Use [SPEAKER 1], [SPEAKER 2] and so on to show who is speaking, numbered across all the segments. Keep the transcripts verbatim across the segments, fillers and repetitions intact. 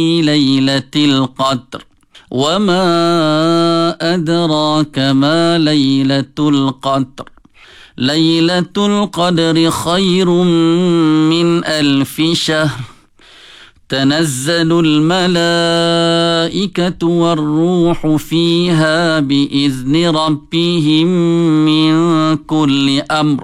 [SPEAKER 1] ليلة القدر وما أدراك ما ليلة القدر ليلة القدر خير من ألف شهر تنزل الملائكة والروح فيها بإذن ربهم من كل أمر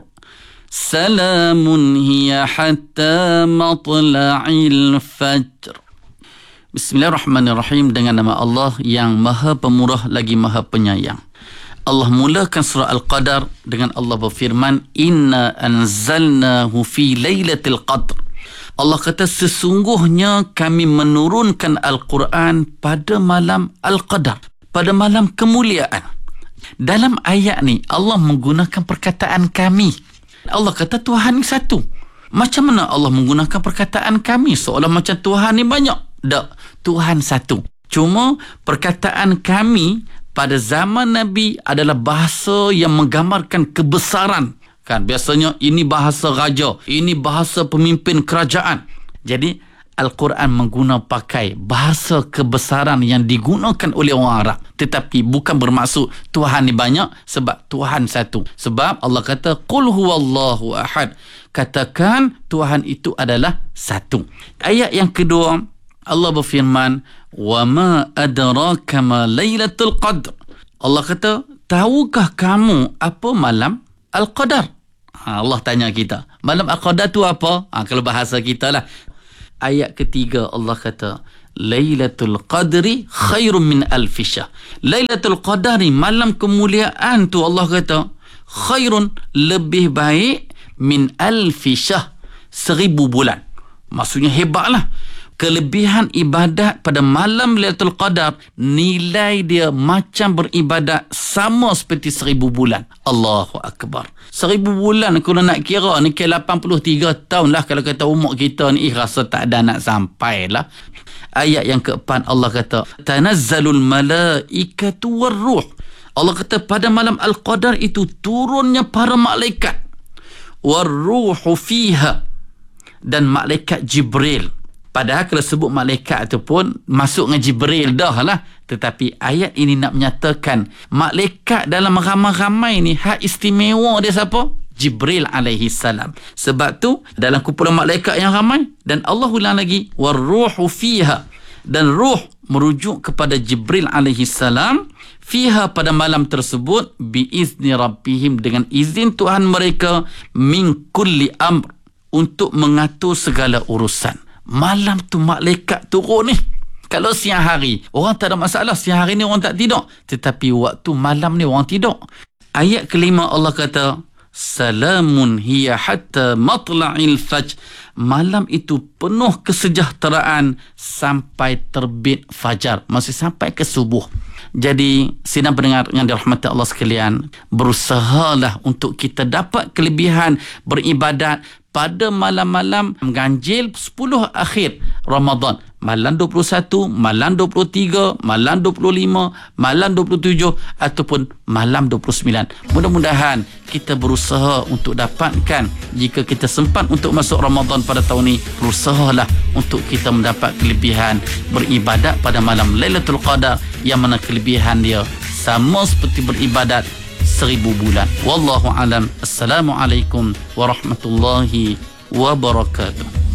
[SPEAKER 1] سلام هي حتى مطلع الفجر. Bismillahirrahmanirrahim. Dengan nama Allah yang Maha Pemurah lagi Maha Penyayang. Allah mulakan surah Al-Qadar dengan Allah berfirman, Inna anzalnahu fi laylatil qadr. Allah kata sesungguhnya kami menurunkan Al-Quran pada malam Al-Qadar, pada malam kemuliaan. Dalam ayat ni Allah menggunakan perkataan kami. Allah kata Tuhan ni satu. Macam mana Allah menggunakan perkataan kami seolah macam Tuhan ni banyak? Tak, Tuhan satu. Cuma perkataan kami pada zaman Nabi adalah bahasa yang menggambarkan kebesaran. Kan biasanya ini bahasa raja, ini bahasa pemimpin kerajaan. Jadi Al-Quran mengguna pakai bahasa kebesaran yang digunakan oleh orang Arab. Tetapi bukan bermaksud Tuhan ni banyak, sebab Tuhan satu. Sebab Allah kata Qul huwallahu ahad. Katakan Tuhan itu adalah satu. Ayat yang kedua Allah berfirman, wa ma adraka ma lailatul qadr. Allah kata, tahukah kamu apa malam Al-Qadar? Ha, Allah tanya kita, malam Al-Qadar tu apa? Ha, kalau bahasa kita lah. Ayat ketiga Allah kata, Lailatul Qadri khairun min alfi syahr. Lailatul Qadri, malam kemuliaan tu Allah kata, khairun, lebih baik, min alfi syahr, seribu bulan. Maksudnya hebatlah. Kelebihan ibadat pada malam Lailatul Qadar, nilai dia macam beribadat sama seperti seribu bulan. Allahu Akbar. Seribu bulan kalau nak kira ni ke lapan puluh tiga tahun lah. Kalau kata umur kita ni, eh, rasa tak ada nak sampai lah. Ayat yang keempat Allah kata, Tanazzalul malaikatu warruh. Allah kata pada malam Al-Qadar itu turunnya para malaikat. Warruhu fiha. Dan malaikat Jibril. Padahal kalau sebut malaikat tu pun masuk dengan Jibril dah lah. Tetapi ayat ini nak menyatakan malaikat dalam ramai-ramai ni, hak istimewa dia siapa? Jibril alaihi salam. Sebab tu dalam kumpulan malaikat yang ramai, dan Allah ulang lagi, warruhu fiha. Dan ruh merujuk kepada Jibril alaihi salam. Fiha, pada malam tersebut, biizni rabbihim, dengan izin Tuhan mereka, min kulli amr, untuk mengatur segala urusan. Malam tu malaikat turun ni. Kalau siang hari orang tak ada masalah, siang hari ni orang tak tidur. Tetapi waktu malam ni orang tidur. Ayat kelima Allah kata, Salamun hiya hatta matla'il fajr. Malam itu penuh kesejahteraan sampai terbit fajar, masih sampai ke subuh. Jadi sidang pendengar yang dirahmati Allah sekalian, berusahalah untuk kita dapat kelebihan beribadat pada malam-malam ganjil sepuluh akhir Ramadan. Malam dua puluh satu, malam dua puluh tiga, malam dua puluh lima, malam dua puluh tujuh ataupun malam dua puluh sembilan. Mudah-mudahan kita berusaha untuk dapatkan, jika kita sempat untuk masuk Ramadan pada tahun ini, berusahalah untuk kita mendapat kelebihan beribadat pada malam Lailatul Qadar, yang mana kelebihan dia sama seperti beribadat seribu bulan. Wallahu alam. Assalamualaikum warahmatullahi wabarakatuh.